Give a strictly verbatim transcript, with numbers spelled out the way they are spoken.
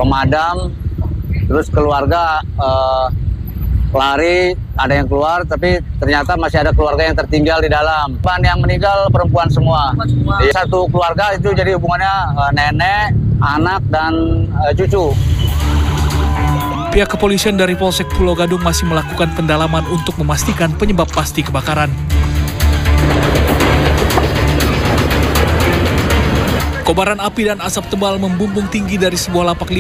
pemadam, terus keluarga uh, lari, ada yang keluar, tapi ternyata masih ada keluarga yang tertinggal di dalam. Ban yang meninggal perempuan semua. semua. Di satu keluarga itu jadi hubungannya uh, nenek, anak, dan uh, cucu. Pihak kepolisian dari Polsek Pulau Gadung masih melakukan pendalaman untuk memastikan penyebab pasti kebakaran. Kobaran api dan asap tebal membumbung tinggi dari sebuah lapak